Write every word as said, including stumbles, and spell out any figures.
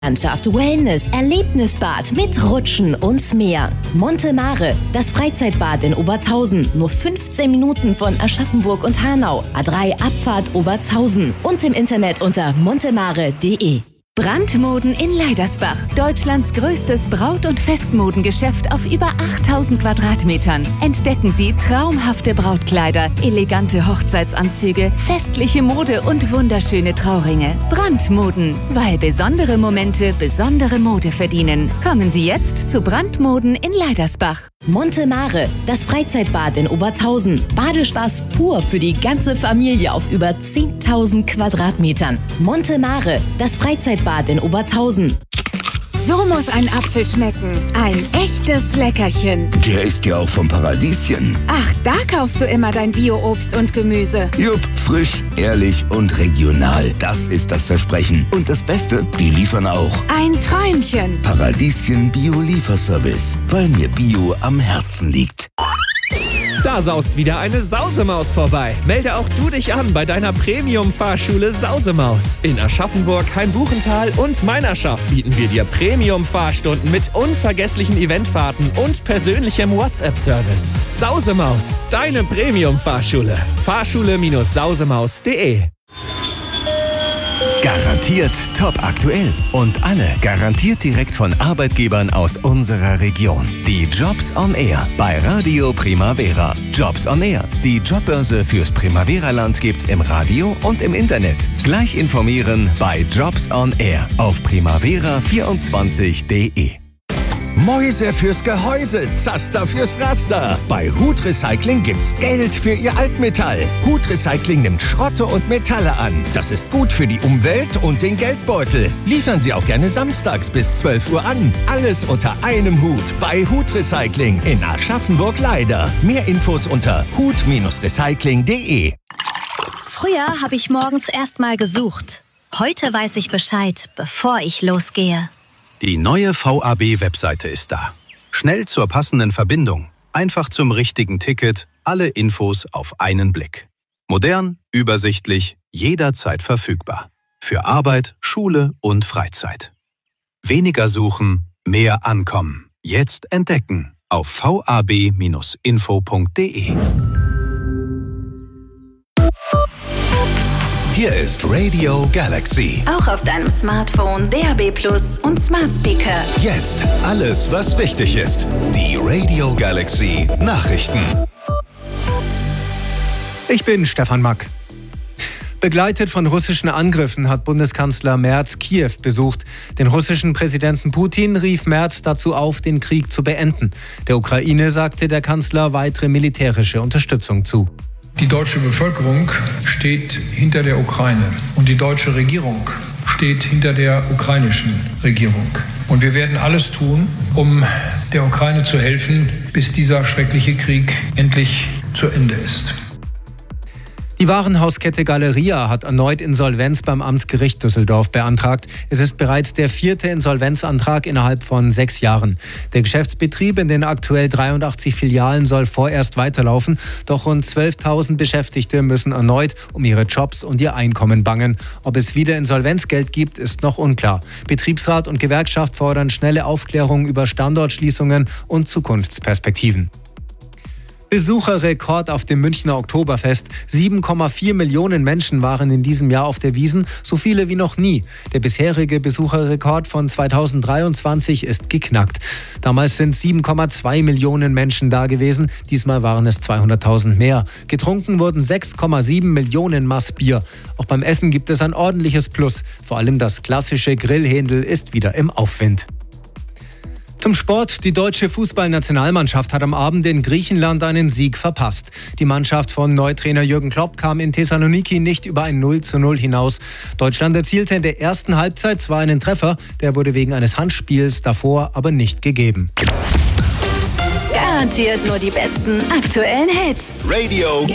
Landschaft, Wellness, Erlebnisbad mit Rutschen und Meer. Monte Mare, das Freizeitbad in Obertshausen. Nur fünfzehn Minuten von Aschaffenburg und Hanau. A drei Abfahrt Obertshausen. Und im Internet unter montemare punkt de. Brandmoden in Leidersbach. Deutschlands größtes Braut- und Festmodengeschäft auf über achttausend Quadratmetern. Entdecken Sie traumhafte Brautkleider, elegante Hochzeitsanzüge, festliche Mode und wunderschöne Trauringe. Brandmoden, weil besondere Momente besondere Mode verdienen. Kommen Sie jetzt zu Brandmoden in Leidersbach. Monte Mare, das Freizeitbad in Obertshausen. Badespaß pur für die ganze Familie auf über zehntausend Quadratmetern. Monte Mare, das Freizeitbad in Obertshausen. So muss ein Apfel schmecken. Ein echtes Leckerchen. Der ist ja auch vom Paradieschen. Ach, da kaufst du immer dein Bio-Obst und Gemüse. Jupp, frisch, ehrlich und regional. Das ist das Versprechen. Und das Beste, die liefern auch. Ein Träumchen. Paradieschen Bio-Lieferservice, weil mir Bio am Herzen liegt. Da saust wieder eine Sausemaus vorbei. Melde auch du dich an bei deiner Premium-Fahrschule Sausemaus. In Aschaffenburg, Hainbuchental und Meinerschaft bieten wir dir Premium-Fahrstunden mit unvergesslichen Eventfahrten und persönlichem WhatsApp-Service. Sausemaus, deine Premium-Fahrschule. Fahrschule Sausemaus punkt de. Garantiert top aktuell und alle garantiert direkt von Arbeitgebern aus unserer Region. Die Jobs on Air bei Radio Primavera. Jobs on Air, die Jobbörse fürs Primavera-Land gibt's im Radio und im Internet. Gleich informieren bei Jobs on Air auf primavera vierundzwanzig punkt de. Mäuse fürs Gehäuse, Zaster fürs Raster. Bei Hut Recycling gibt's Geld für Ihr Altmetall. Hut Recycling nimmt Schrotte und Metalle an. Das ist gut für die Umwelt und den Geldbeutel. Liefern Sie auch gerne samstags bis zwölf Uhr an. Alles unter einem Hut bei Hut Recycling in Aschaffenburg-Leider. Mehr Infos unter hut recycling punkt de. Früher habe ich morgens erst mal gesucht. Heute weiß ich Bescheid, bevor ich losgehe. Die neue V A B-Webseite ist da. Schnell zur passenden Verbindung, einfach zum richtigen Ticket, alle Infos auf einen Blick. Modern, übersichtlich, jederzeit verfügbar. Für Arbeit, Schule und Freizeit. Weniger suchen, mehr ankommen. Jetzt entdecken auf v a b info punkt de. Hier ist Radio Galaxy. Auch auf deinem Smartphone, D A B Plus und Smart Speaker. Jetzt alles, was wichtig ist. Die Radio Galaxy Nachrichten. Ich bin Stefan Mack. Begleitet von russischen Angriffen hat Bundeskanzler Merz Kiew besucht. Den russischen Präsidenten Putin rief Merz dazu auf, den Krieg zu beenden. Der Ukraine sagte der Kanzler weitere militärische Unterstützung zu. Die deutsche Bevölkerung steht hinter der Ukraine und die deutsche Regierung steht hinter der ukrainischen Regierung. Und wir werden alles tun, um der Ukraine zu helfen, bis dieser schreckliche Krieg endlich zu Ende ist. Die Warenhauskette Galeria hat erneut Insolvenz beim Amtsgericht Düsseldorf beantragt. Es ist bereits der vierte Insolvenzantrag innerhalb von sechs Jahren. Der Geschäftsbetrieb in den aktuell dreiundachtzig Filialen soll vorerst weiterlaufen. Doch rund zwölftausend Beschäftigte müssen erneut um ihre Jobs und ihr Einkommen bangen. Ob es wieder Insolvenzgeld gibt, ist noch unklar. Betriebsrat und Gewerkschaft fordern schnelle Aufklärung über Standortschließungen und Zukunftsperspektiven. Besucherrekord auf dem Münchner Oktoberfest. sieben Komma vier Millionen Menschen waren in diesem Jahr auf der Wiesn, so viele wie noch nie. Der bisherige Besucherrekord von zweitausenddreiundzwanzig ist geknackt. Damals sind sieben Komma zwei Millionen Menschen da gewesen, diesmal waren es zweihunderttausend mehr. Getrunken wurden sechs Komma sieben Millionen Maß Bier. Auch beim Essen gibt es ein ordentliches Plus. Vor allem das klassische Grillhändel ist wieder im Aufwind. Zum Sport. Die deutsche Fußballnationalmannschaft hat am Abend in Griechenland einen Sieg verpasst. Die Mannschaft von Neutrainer Jürgen Klopp kam in Thessaloniki nicht über ein null zu null hinaus. Deutschland erzielte in der ersten Halbzeit zwar einen Treffer, der wurde wegen eines Handspiels davor aber nicht gegeben. Garantiert nur die besten aktuellen Hits. Radio